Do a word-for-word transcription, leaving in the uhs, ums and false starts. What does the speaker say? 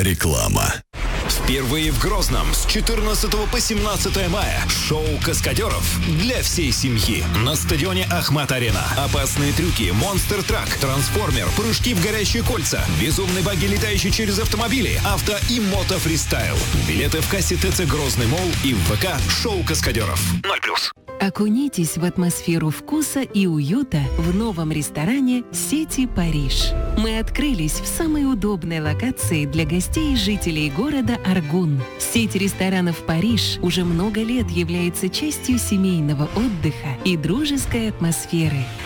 Реклама. Впервые в Грозном с четырнадцатого по семнадцатое мая шоу «Каскадеров» для всей семьи на стадионе Ахмат-Арена. Опасные трюки, монстр-трак, трансформер, прыжки в горящие кольца, безумный багги, летающий через автомобили, авто и мото-фристайл. Билеты в кассе ТЦ «Грозный Молл» и в ВК «Шоу Каскадеров». ноль плюс. Окунитесь в атмосферу вкуса и уюта в новом ресторане сети «Париж». Мы открылись в самой удобной локации для гостей и жителей города Аргун. Сеть ресторанов «Париж» уже много лет является частью семейного отдыха и дружеской атмосферы.